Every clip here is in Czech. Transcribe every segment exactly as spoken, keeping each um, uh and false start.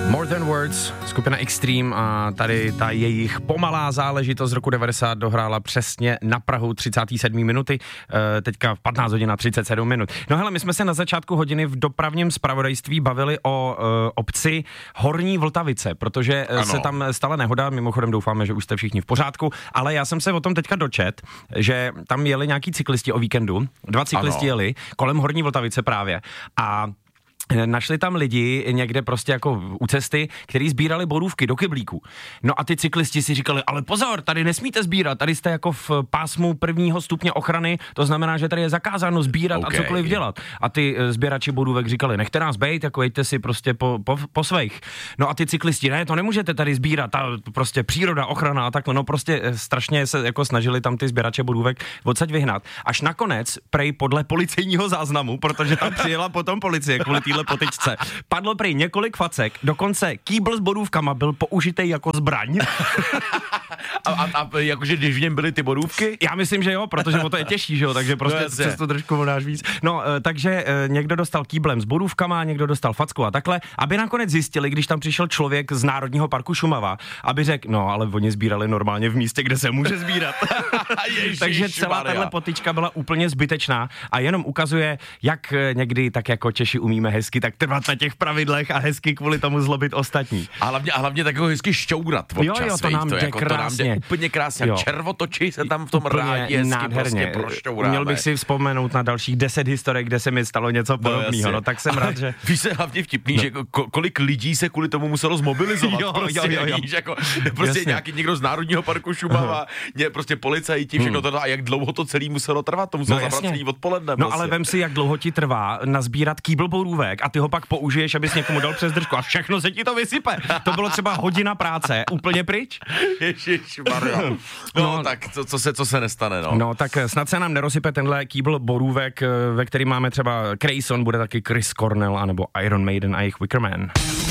More Than Words, skupina Extreme a tady ta jejich pomalá záležitost z roku devadesát dohrála přesně na prahu třicáté sedmé minuty, e, teďka v patnáct hodin a třicet sedm minut. No hele, my jsme se na začátku hodiny v dopravním zpravodajství bavili o e, obci Horní Vltavice, protože ano. se tam stala nehoda, mimochodem doufáme, že už jste všichni v pořádku, ale já jsem se o tom teďka dočet, že tam jeli nějaký cyklisti o víkendu, dva cyklisti ano. jeli kolem Horní Vltavice právě a našli tam lidi někde prostě jako u cesty, kteří sbírali borůvky do kyblíku. No a ty cyklisti si říkali, ale pozor, tady nesmíte sbírat, tady jste jako v pásmu prvního stupně ochrany, to znamená, že tady je zakázáno sbírat okay. a cokoliv dělat. A ty sběrači borůvek říkali, nechte nás bejt, jako jeďte si prostě po, po, po svých. No a ty cyklisti, ne, to nemůžete tady sbírat, ta prostě příroda, ochrana a takhle, no prostě strašně se jako snažili tam ty sběrače borůvek odsaď vyhnat. Až nakonec, prej podle policejního záznamu, protože tam přijela potom policie kvůli téhle potyčce. Padlo prej několik facek, dokonce kýbl s borůvkama byl použitej jako zbraň. a, a, a jakože když v něm byly ty borůvky? Já myslím, že jo, protože o to je těžší, že jo, takže prostě no, přes to držku vodáš víc. No, takže někdo dostal kýblem s borůvkama, někdo dostal facku a takhle, aby nakonec zjistili, když tam přišel člověk z Národního parku Šumava, aby řekl, no, ale oni sbírali normálně v místě, kde se může sbírat. Takže celá tahle potyčka byla úplně zbytečná a jenom ukazuje, jak někdy tak jako Češi umíme hezky tak trvat na těch pravidlech a hezky kvůli tomu zlobit ostatní. A hlavně, a hlavně tak hezky šťourat občas. Jo, jo, to nám jde jako, krásně. To nám jde úplně krásně. Jo. Červotoči se tam v tom rádi hezky prostě prošťouráme. Měl bych si vzpomenout na dalších deset historiek, kde se mi stalo něco podobného. No, no tak jsem rád, že... Víš, se hlavně vtipný, no. že ko- kolik lidí se kvůli tomu muselo zmobilizovat. jo, prostě, jo, jo, jo. Víš, jako, prostě nějaký někdo z Národního parku Šumava, uh-huh. prostě policajti, všechno hmm. to a jak dlouho to celý muselo trvat, to muselo no, zabrat celý odpoledne. No prostě. Ale vem si, jak dlouho ti trvá nazbírat kýbl borůvek a ty ho pak použiješ, abys někomu dal přes držku a všechno se ti to vysype. To bylo třeba hodina práce, úplně pryč. Ježišmarja. No, no tak co, co, se, co se nestane, no. No tak snad se nám nerosype tenhle kýbl borůvek, ve který máme třeba Grayson, bude taky Chris Cornell, anebo Iron Maiden a jejich Wicker Man.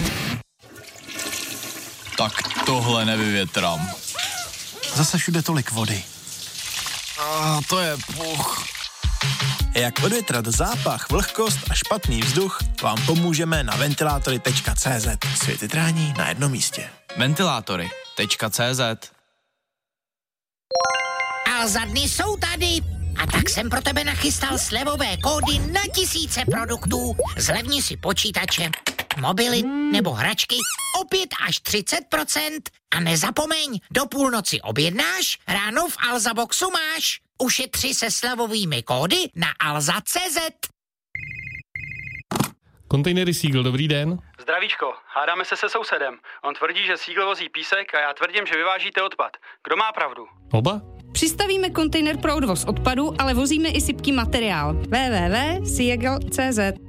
Tak tohle nevyvětrám. Zase všude tolik vody. A to je puch. Jak odvětrat zápach, vlhkost a špatný vzduch, vám pomůžeme na ventilátory tečka cé zet. Světytrání na jednom místě. ventilátory tečka cé zet. Alza dny jsou tady. A tak jsem pro tebe nachystal slevové kódy na tisíce produktů. Zlevni si počítače, mobily nebo hračky o pět až třicet procent. A nezapomeň, do půlnoci objednáš, ráno v Alza Boxu máš. Ušetři se slevovými kódy na alza tečka cé zet. Kontejnery Seagull, dobrý den. Zdravíčko, hádáme se se sousedem. On tvrdí, že Seagull vozí písek a já tvrdím, že vyvážíte odpad. Kdo má pravdu? Oba? Přistavíme kontejner pro odvoz odpadu, ale vozíme i sypký materiál. w w w tečka seagull tečka cé zet.